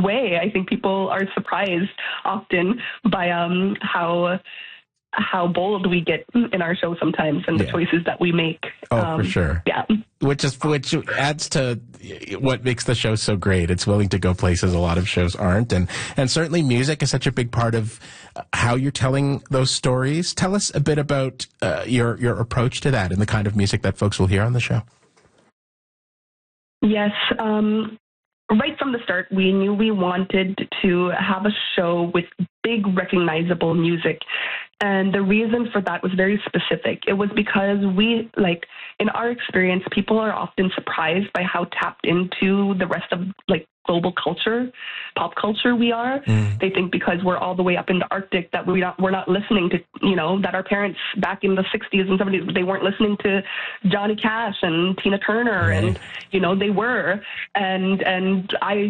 way. I think people are surprised often by how bold we get in our show sometimes and the choices that we make. Oh, for sure. Yeah. Which adds to what makes the show so great. It's willing to go places a lot of shows aren't. And certainly music is such a big part of how you're telling those stories. Tell us a bit about your approach to that and the kind of music that folks will hear on the show. Yes. Right from the start, we knew we wanted to have a show with big, recognizable music. And the reason for that was very specific. It was because in our experience, people are often surprised by how tapped into the rest of global culture, pop culture we are. They think because we're all the way up in the Arctic that we're not listening to, that our parents back in the 60s and 70s, they weren't listening to Johnny Cash and Tina Turner, and they were. And I